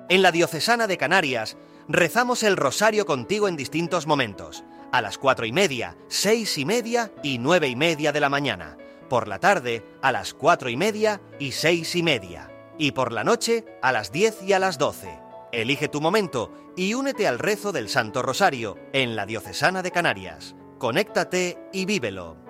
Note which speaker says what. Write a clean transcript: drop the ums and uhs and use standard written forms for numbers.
Speaker 1: En la Diocesana de Canarias rezamos el rosario contigo en distintos momentos, a las 4:30, 6:30 y 9:30 de la mañana, por la tarde a las 4:30 y 6:30, y por la noche a las 10 y a las 12. Elige tu momento y únete al rezo del Santo Rosario en la Diocesana de Canarias. Conéctate y vívelo.